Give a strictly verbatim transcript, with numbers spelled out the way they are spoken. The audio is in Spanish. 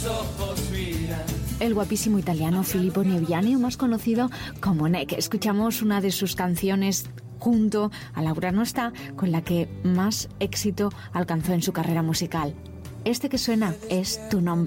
El guapísimo italiano Filippo Neviani, más conocido como Neck. Escuchamos una de sus canciones junto a Laura No Está, con la que más éxito alcanzó en su carrera musical. Este que suena es Tu Nombre.